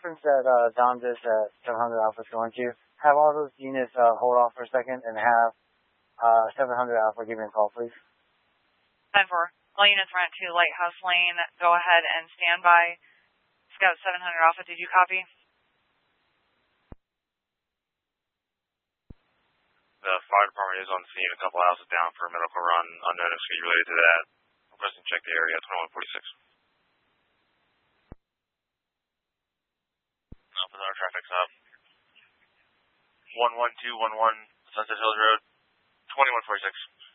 reference that Dom just at 700 Alpha is going to, have all those units hold off for a second and have 700 Alpha give me a call, please. 10-4. All units run to Lighthouse Lane. Go ahead and stand by. Scout 700 Alpha, did you copy? The fire department is on scene, a couple houses down for a medical run, unknown if it's related to that. Requesting check the area, 2146. Alpha, our traffic's up. 11211 Sunset Hills Road, 2146.